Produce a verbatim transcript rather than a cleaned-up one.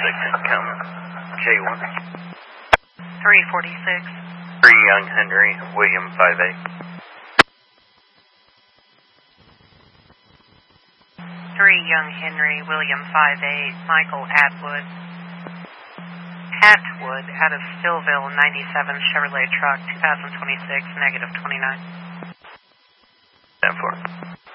six income, J one. three forty-six. three Young Henry, William five eight. three Young Henry, William five eight, Michael Atwood. Atwood out of Stillville, ninety-seven Chevrolet truck, two thousand twenty-six, negative twenty-nine. ten four.